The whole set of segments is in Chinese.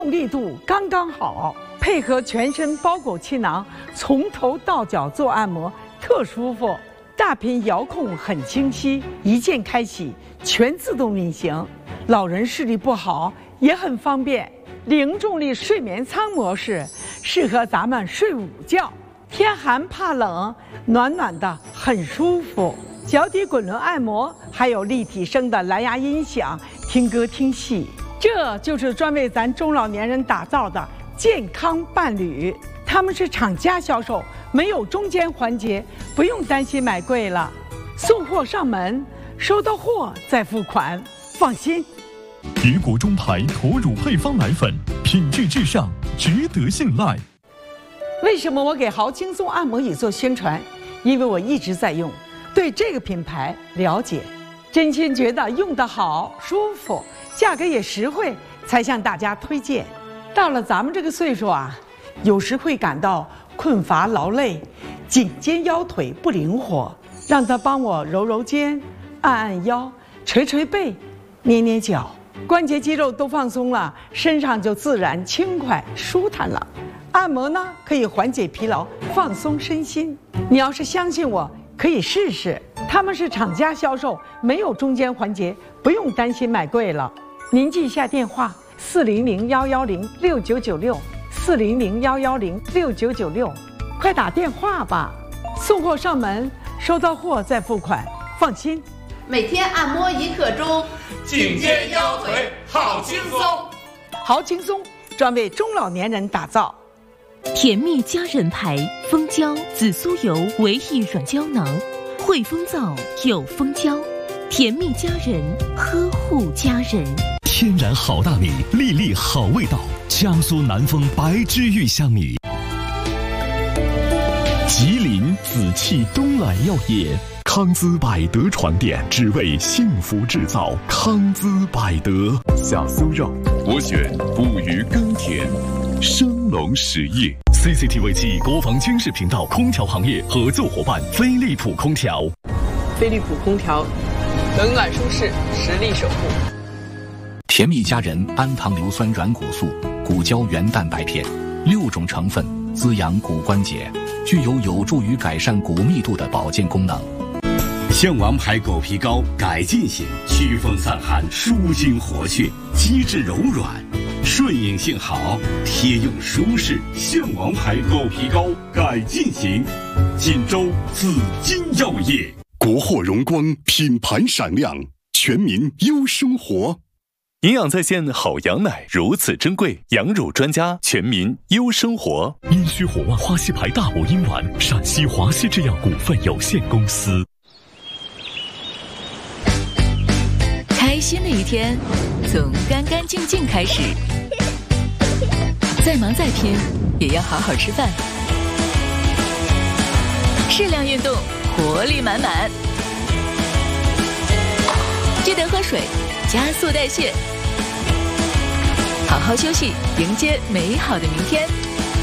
力度刚刚好，配合全身包裹气囊，从头到脚做按摩，特舒服。大屏遥控很清晰，一键开启，全自动运行。老人视力不好也很方便。零重力睡眠舱模式，适合咱们睡午觉，天寒怕冷，暖暖的很舒服。脚底滚轮按摩，还有立体声的蓝牙音响，听歌听戏。这就是专为咱中老年人打造的健康伴侣，他们是厂家销售，没有中间环节，不用担心买贵了。送货上门，收到货再付款，放心。 别国中牌驼乳配方奶粉，品质至上，值得信赖。 为什么我给豪轻松按摩椅做宣传？因为我一直在用，对这个品牌了解，真心觉得用得好，舒服。价格也实惠，才向大家推荐。到了咱们这个岁数啊，有时会感到困乏劳累，颈肩腰腿不灵活，让他帮我揉揉肩，按按腰，捶捶背，捏捏脚，关节肌肉都放松了，身上就自然轻快舒坦了。按摩呢，可以缓解疲劳，放松身心。你要是相信我，可以试试。他们是厂家销售，没有中间环节，不用担心买贵了。您记一下电话：400-110-6996，400-110-6996，快打电话吧。送货上门，收到货再付款，放心。 每天按摩1刻钟， 颈肩腰腿好轻松。 好轻松，专为中老年人打造。 甜蜜佳人牌蜂胶紫苏油维 E 软胶囊，会风燥有蜂胶，甜蜜佳人呵护家人。 天然好大米，粒粒好味道，江苏南丰白之玉香米。吉林紫气东来药业，康姿百德床垫，只为幸福制造。康姿百德，小酥肉，我选不渝耕田，生龙实业。CCTV 7国防军事频道空调行业合作伙伴飞利浦空调。 飞利浦空调，冷暖舒适，实力守护。 甜蜜佳人氨糖硫酸软骨素、骨胶原蛋白片，6种成分滋养骨关节，具有助于改善骨密度的保健功能。 象王牌狗皮膏改进型，祛风散寒，舒筋活血，机制柔软，顺应性好，贴用舒适。象王牌狗皮膏改进型，锦州紫金药业。 国货荣光，品牌闪亮，全民优生活。 营养在线好羊奶如此珍贵，羊乳专家，全民优生活。阴虚火旺花溪牌大补阴丸，陕西华西制药股份有限公司。 开心的一天从干干净净开始，再忙再拼也要好好吃饭，适量运动，活力满满，记得喝水，加速代谢，好好休息，迎接美好的明天。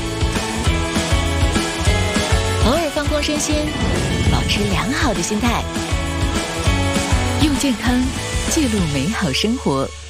偶尔放空身心，保持良好的心态，用健康记录美好生活。